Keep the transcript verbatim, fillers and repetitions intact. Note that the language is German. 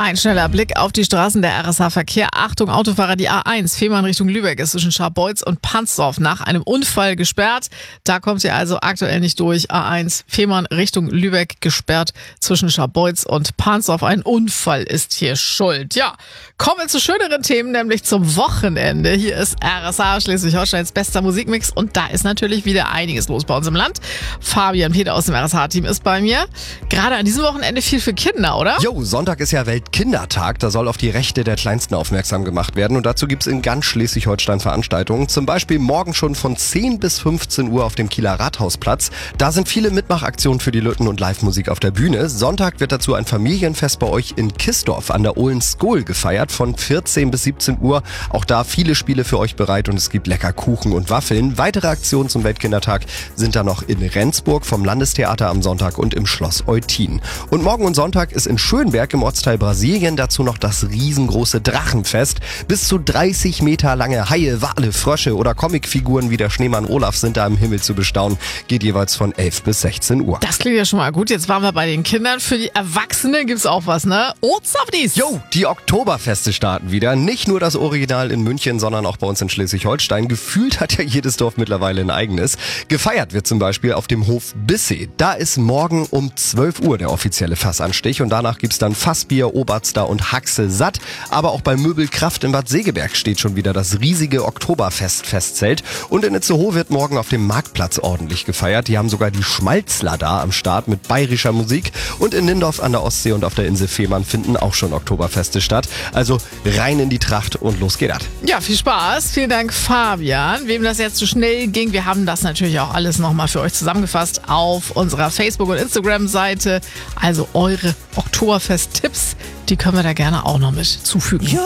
Ein schneller Blick auf die Straßen der R S H-Verkehr. Achtung, Autofahrer, die A eins, Fehmarn Richtung Lübeck ist zwischen Scharbeutz und Pansdorf nach einem Unfall gesperrt. Da kommt ihr also aktuell nicht durch. A eins, Fehmarn Richtung Lübeck gesperrt zwischen Scharbeutz und Pansdorf. Ein Unfall ist hier schuld. Ja, kommen wir zu schöneren Themen, nämlich zum Wochenende. Hier ist R S H, Schleswig-Holsteins bester Musikmix und da ist natürlich wieder einiges los bei uns im Land. Fabian Peter aus dem R S H-Team ist bei mir. Gerade an diesem Wochenende viel für Kinder, oder? Jo, Sonntag ist ja Weltkindertag. Da soll auf die Rechte der Kleinsten aufmerksam gemacht werden. Und dazu gibt's in ganz Schleswig-Holstein Veranstaltungen. Zum Beispiel morgen schon von zehn bis fünfzehn Uhr auf dem Kieler Rathausplatz. Da sind viele Mitmachaktionen für die Lütten und Live-Musik auf der Bühne. Sonntag wird dazu ein Familienfest bei euch in Kisdorf an der Ohlenskol gefeiert von vierzehn bis siebzehn Uhr. Auch da viele Spiele für euch bereit und es gibt lecker Kuchen und Waffeln. Weitere Aktionen zum Weltkindertag sind da noch in Rendsburg vom Landestheater am Sonntag und im Schloss Eutin. Und morgen und Sonntag ist in Schönberg im Ortsteil Brasilien dazu noch das riesengroße Drachenfest. Bis zu dreißig Meter lange Haie, Wale, Frösche oder Comicfiguren wie der Schneemann Olaf sind da im Himmel zu bestaunen. Geht jeweils von elf bis sechzehn Uhr. Das klingt ja schon mal gut. Jetzt waren wir bei den Kindern. Für die Erwachsenen gibt's auch was, ne? Ozersaftis! Jo, die Oktoberfeste starten wieder. Nicht nur das Original in München, sondern auch bei uns in Schleswig-Holstein. Gefühlt hat ja jedes Dorf mittlerweile ein eigenes. Gefeiert wird zum Beispiel auf dem Hof Bissee. Da ist morgen um zwölf Uhr der offizielle Fassanstich und danach gibt's dann Fassbier, Oberster und Haxe satt. Aber auch bei Möbelkraft in Bad Segeberg steht schon wieder das riesige Oktoberfest-Festzelt. Und in Itzehoe wird morgen auf dem Marktplatz ordentlich gefeiert. Die haben sogar die Schmalzler da am Start mit bayerischer Musik. Und in Nindorf an der Ostsee und auf der Insel Fehmarn finden auch schon Oktoberfeste statt. Also rein in die Tracht und los geht das. Ja, viel Spaß. Vielen Dank, Fabian. Wem das jetzt zu schnell ging, wir haben das natürlich auch alles nochmal für euch zusammengefasst auf unserer Facebook- und Instagram-Seite. Also eure Oktoberfest-Tipps, die können wir da gerne auch noch mit zufügen. Ja.